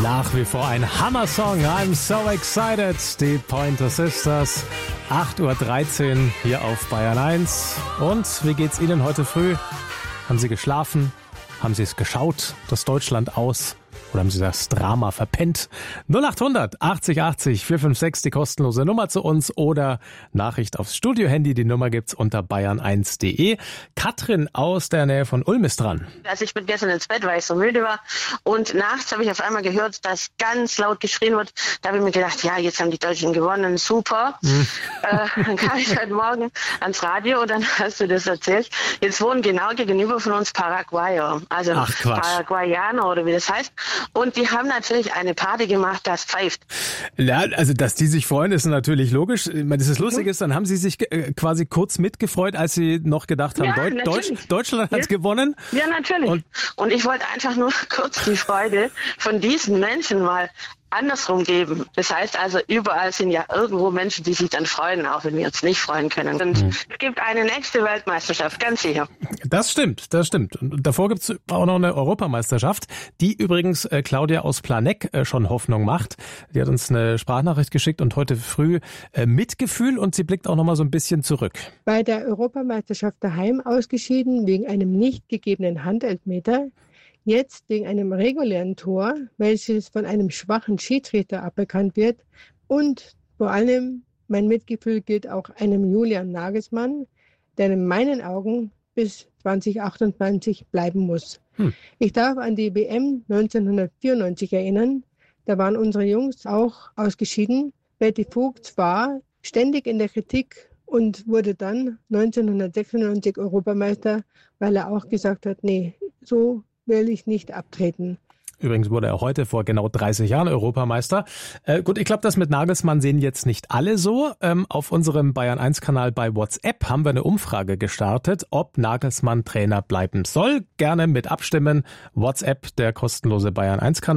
Nach wie vor ein Hammer-Song. I'm so excited. Die Pointer Sisters. 8.13 Uhr hier auf Bayern 1. Und wie geht's Ihnen heute früh? Haben Sie geschlafen? Haben Sie es geschaut, das Deutschland aus? Oder haben Sie das Drama verpennt? 0800 80 80 456, die kostenlose Nummer zu uns oder Nachricht aufs Studio-Handy. Die Nummer gibt's unter bayern1.de. Katrin aus der Nähe von Ulm ist dran. Also ich bin gestern ins Bett, weil ich so müde war. Und nachts habe ich auf einmal gehört, dass ganz laut geschrien wird. Da habe ich mir gedacht, ja, jetzt haben die Deutschen gewonnen, super. Dann kam ich heute Morgen ans Radio und dann hast du das erzählt. Jetzt wohnen genau gegenüber von uns Paraguayer, also Paraguayaner oder wie das heißt. Und die haben natürlich eine Party gemacht, das pfeift. Ja, also dass die sich freuen, ist natürlich logisch. Ich meine, das Lustige ist, dann haben sie sich quasi kurz mitgefreut, als sie noch gedacht haben, Deutschland hat gewonnen. Ja, natürlich. Und ich wollte einfach nur kurz die Freude von diesen Menschen mal andersrum geben. Das heißt also, überall sind ja irgendwo Menschen, die sich dann freuen, auch wenn wir uns nicht freuen können. Und es gibt eine nächste Weltmeisterschaft, ganz sicher. Das stimmt. Und davor gibt's auch noch eine Europameisterschaft, die übrigens Claudia aus Planegg schon Hoffnung macht. Die hat uns eine Sprachnachricht geschickt und heute früh Mitgefühl und sie blickt auch noch mal so ein bisschen zurück. Bei der Europameisterschaft daheim ausgeschieden wegen einem nicht gegebenen Handelfmeter. Jetzt wegen einem regulären Tor, welches von einem schwachen Schiedsrichter aberkannt wird. Und vor allem mein Mitgefühl gilt auch einem Julian Nagelsmann, der in meinen Augen bis 2028 bleiben muss. Ich darf an die WM 1994 erinnern. Da waren unsere Jungs auch ausgeschieden. Betty Vogt war ständig in der Kritik und wurde dann 1996 Europameister, weil er auch gesagt hat, nee, so will ich nicht abtreten. Übrigens wurde er heute vor genau 30 Jahren Europameister. Gut, ich glaube, das mit Nagelsmann sehen jetzt nicht alle so. Auf unserem Bayern-1-Kanal bei WhatsApp haben wir eine Umfrage gestartet, ob Nagelsmann Trainer bleiben soll. Gerne mit abstimmen. WhatsApp, der kostenlose Bayern-1-Kanal.